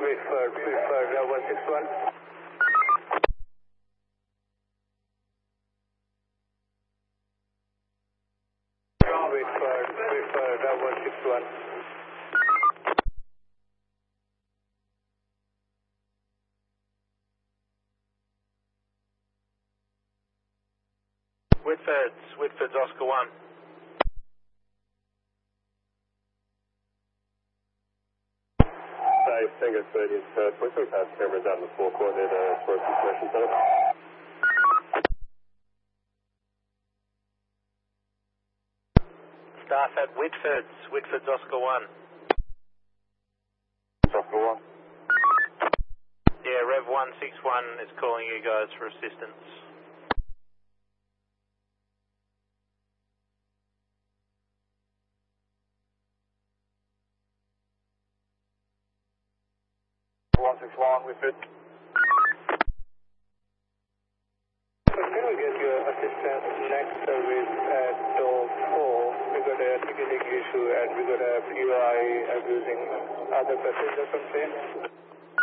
Whitford 161. Whitford 161. Whitford's Oscar 1. Tango 30 is Whitford, pass cameras out in the forecourt near the Sports Information Center. Staff at Whitford's Oscar 1. Oscar 1. Yeah, Rev 161 is calling you guys for assistance. Whitford. Can we get your assistance next service at door 4? We got a ticketing issue and we got a POI abusing other passengers from there.